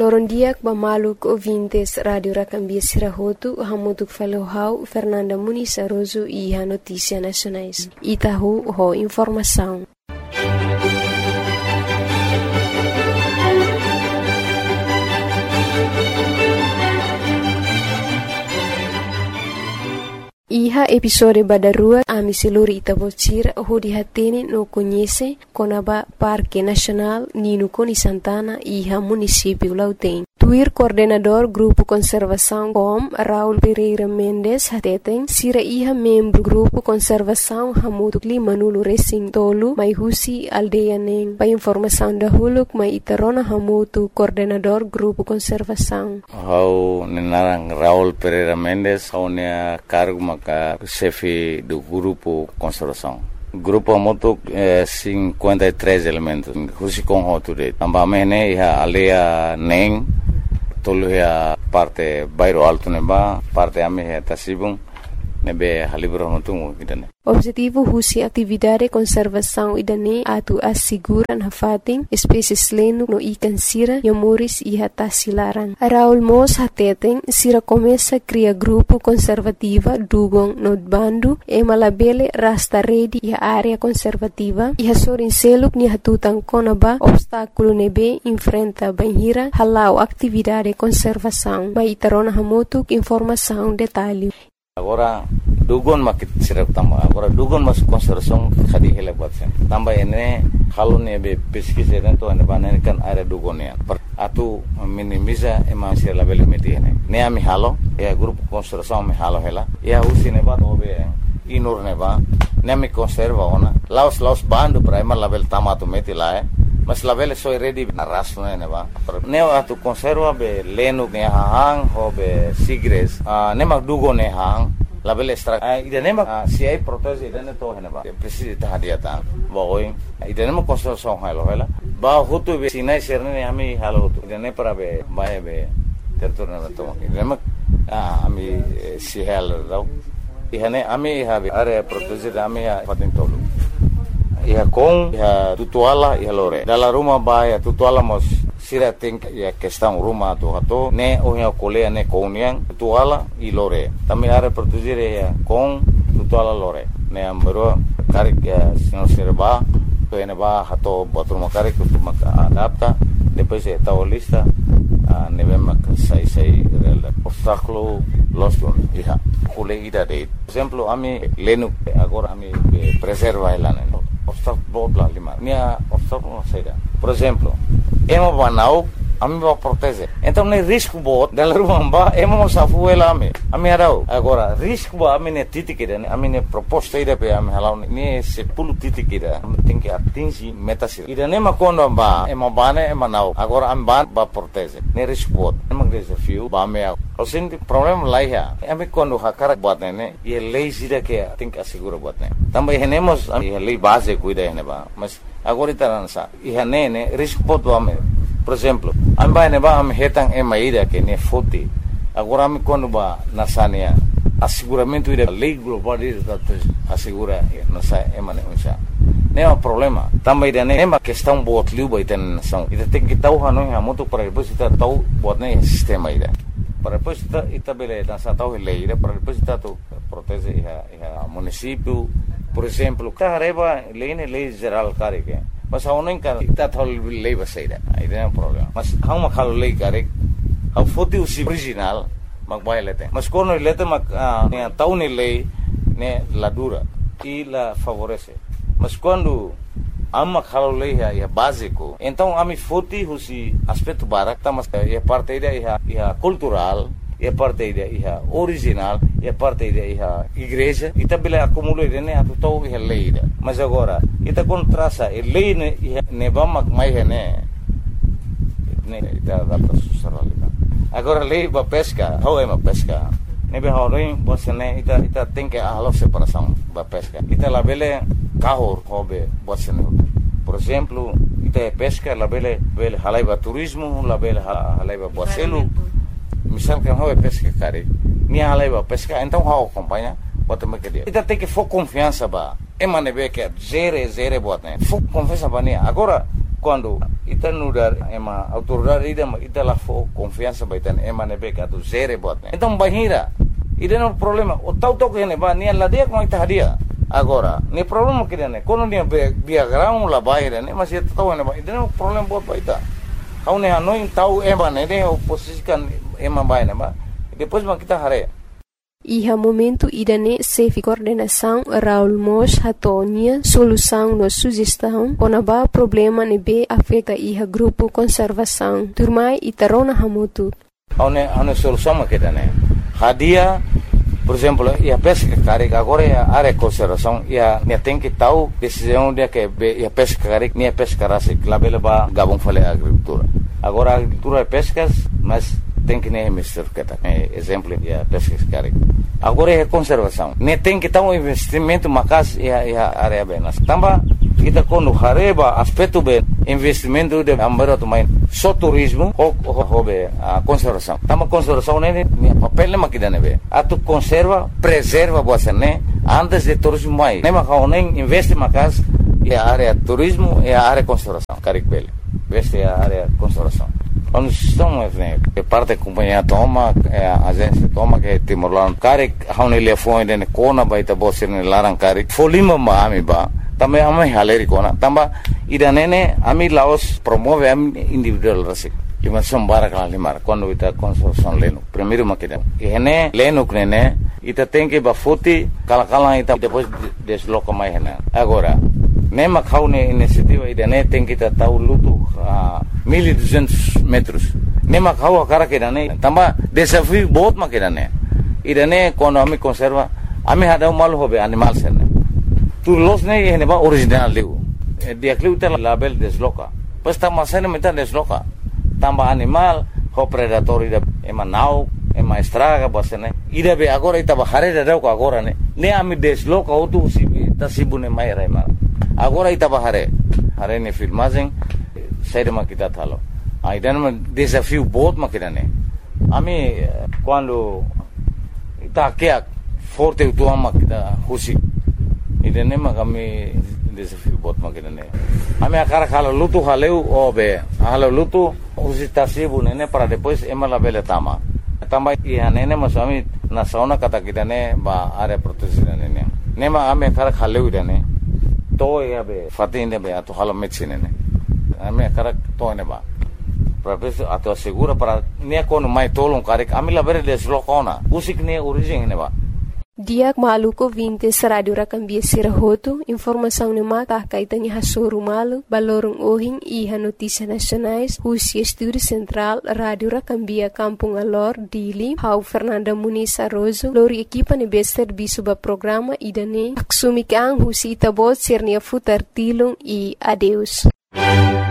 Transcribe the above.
Lorondiak bamaluk ouvintes Radio Racambia Sirahotu, hamutuk falohau Fernanda Muniz Aroso e a Notícia Nacionais. Itahu ho informação. Iha episode badarua ami seluri Itabocira ho dihatene no conhece Conaba Parque Nacional Nino Coni Santana iha município Lauten. Tuir coordenador Grupo Conservação COM Raul Pereira Mendes hateten sira iha membro Grupo Conservação Hamutu Lima Nulo Racing Tolu mai husi aldeia neng. Pa informação da huluk mai itarona Hamutu coordenador Grupo Conservação. Hau nenarang Raul Pereira Mendes hau nea cargo maka chefe do Grupo Conservação. Grupo Hamutu 53 elementos. Husi com hoture. Tambamene iha aldeia neng. Tolu ya parte bairro alto neba, parte ame ya Tasibung, nebe halibro notungu idane. Objetivo husi atividade conservação idane atu asseguran hafating espécies lenu no ikan sira yomuris iha tasilaran. Raul Mos hateten sira começa cria grupo conservativa dugong nodbandu e malabele rasta redi iha área conservativa iha sorin seluk ni hatutan konaba obstáculo nebe enfrenta banhira halau atividade conservação. Mai tarona hamotuk informação detalhe. Agora dugon makit sirap tamba. Agora dugon mas conservação khadi hele batsen. Tamba ene halone be pesquisa dentro ane banane kan area dugonia. Atu minimiza ema sir label metine. Ne ami halo e grupo conservação me halo hela. E usine ba obe inur ne ba. Ne ami conserva ona. Laos bando prima label tamato metilae. Mas label soy ready arrasto ne ba. Ne atu conserva be lenu ne hang ho be sigres. Ne mag dugo ne hang label extra idane mag si ai protege idane to hena ba. Precisa ta hadiata. Boy idane mag conservação hela. Ba hutu be sinai serne ami halo hutu. Idane para be bae be territorio na to. Idane mag ami si hel dau. Ihane ami have area protege ami patin tolu. Iha kong, iha tutuala, iha lore. Dalam rumah bahaya tutuala mos sira think ya questão rumah tu hato ne ohia kolea ne koniang tutuala i lore. Tami are produzire ya kong tutuala lore. Ne ambero karik ya sino sirba to ene ba hato bathroom karik tu mak adapta depois e ta lista ne vem sai rel obstáculo los don iha kole ida de. Exemplo ami lenu agora ami preserva elane. Obstáculo bla lima. Nia obstáculo saída. Por exemplo, ema banau ami va protege. Então nem risco bot dela rumba ema safu ela ami arau. Agora risco ba ami ne titikira ami ne proposta ida pe ami halau ne se pulu titikira. Tem que atingir metas. Ida nema quando ba ema bane ema nau. Agora ami ba protege. Ne risco bot. Ema desafio ba me o senti problema lá ya. Ami quando hakara bot ne e lei sida que tem que assegurar bot ne. Também renemos a lei base cuida ne ba. Mas agora itaransa. E ne risco bot ba me. Por exemplo, amba ne ba am hetang emaida que ne foti. Agora me quando ba nasania asseguramento ida lei global ida assegura nasa emane unsa. Ne é problema. Também ida ne uma questão bot liu ita nação. Ida tem que tau hanu ha moto para depois ita tau bot ne sistema ida. Para depois ita bele nasa tau lei ida para depois ita tu protege iha município. Por exemplo, carreba lei geral carike. Mas a unen kan ita thol lei basaida ai não problema mas hang makhalo lei karek hang foti usi original magbai lete mas kono lete mak ne tauni lei ne la dura e la favorece mas quando amma khalo lei é básico então ami foti usi aspecto barak tamas é parte da iha cultural é parte da iha original é parte da iha igreja e também acumula ne atu tau iha lei da mas agora ita contrasa e lei ne vamos mai ne ita data susaralida agora lei ba pesca how é uma pesca ne be horin bosene ita tem que a separação ba pesca ita la bele kahor hobe bosene por exemplo ita pesca la bele halaiba turismo la bele halaiba boselu misal que how é pesca cari ni halaiba pesca então how acompanha bota me que dia ita tem que for confiança ba emane be que zere bot ne fu confiança ba ne agora quando ita nudar ema autoridade ita lá for confiança baitan ema nebe ka tu zere bot então bahira ida no problema o tau que ne ba nia la dia com ita hadia agora ne problema que ne quando nia via grau la baira ne mas ita tau ne ba ida no problema bot baita kau ne hanoi tau ema ne de oposikan ema baina ba depois ma kita hare. Iha momento idane sefi coordenação Raul Mos hatonia solução no sugestão onaba problema nebe afeta iha grupo conservação turmai itarona hamutu. Aune solução ma kita ne hadia por exemplo ia pesca carik agora ia área conservação ia tem que tahu decisão dia que ia pesca carik ia pesca rasik labela ba gabung fale agricultura agora agricultura pescas mas tem que nem mister kita exemplo ia pesca carik agora é conservação ne tem que tahu investimento makas ia área benas tamba kita quando hareba aspecto be investimento de ambara to main só turismo ou hobe a conservação tama conservação ne papel ne makida nebe atu conserva preserva boa né antes de turismo mai ne makau nem investe makas e a área turismo e a área conservação caricbel investe a área conservação quando estão é parte da companhia toma a agência toma que Timor-Leste caric haune le foi de kona baita bosse ne larang caric folima ma ami ba também ami haleri kona tamba idanene ami Laos promove ami individual rasik lima sombara kala limar quando ita consorção leno primeiro makida ene leno knene ita tem que bafuti kala ita depois desloca mais hena agora nema kaune iniciativa idane tem que tahu lutu 1200 metros nema kau akara kedane tamba desafio बहुत makidane idane quando ami conserva ami hada mal hobe animal sene tu los ne hene ba original liu dia kliu tel label desloca pas tamba sene meta desloca tamba animal ho predator ida ema nau ema estraga basene ida be agora ita ba hare da ko agora ne ami desloca otu sibi tasibune mai raima agora ita ba hare ne filmagem sair kita thalo aidan desafio बहुत makidane ami quando ita kia forte utua makida husi idene makami desafio बहुत makidane ami akara khala lutu haleu obe hala lutu husi tasibu nene para depois emala bele tama ia nene masami na sauna kata kidane ba are protection nene nema ami akara khaleu idane to ia be fatine be atu halo medicine nene ami akara to ne ba professor atu assegura para ne kono mai tolong karik ami la bere deslocona usik ne origem ne ba Diak maluko 20 radio rakambia sirahoto informação ne mata kaitani hasoru malu balorong ohing iha notícia nacionais Husi Estúdio Central Radio Rakambia Kampung Alor Dili Hau Fernanda Muniz Arrozo lori equipa ne bester bisuba programa idane aksumi kang Husi itabot sernia futar tilung e adeus